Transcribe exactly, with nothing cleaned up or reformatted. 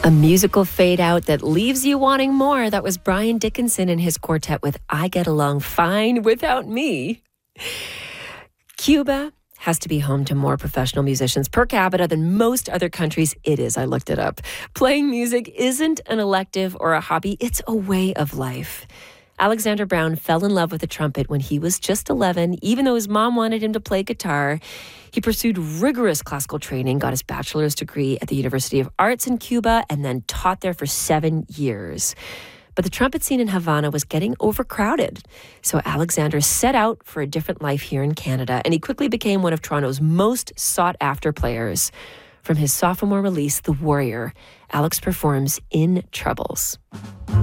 A musical fade out that leaves you wanting more. That was Brian Dickinson and his quartet with I Get Along Fine Without Me. Cuba has to be home to more professional musicians per capita than most other countries. It is. I looked it up. Playing music isn't an elective or a hobby. It's a way of life. Alexander Brown fell in love with the trumpet when he was just eleven, even though his mom wanted him to play guitar. He pursued rigorous classical training, got his bachelor's degree at the University of Arts in Cuba, and then taught there for seven years. But the trumpet scene in Havana was getting overcrowded. So Alexander set out for a different life here in Canada, and he quickly became one of Toronto's most sought-after players. From his sophomore release, The Warrior, Alex performs In Troubles.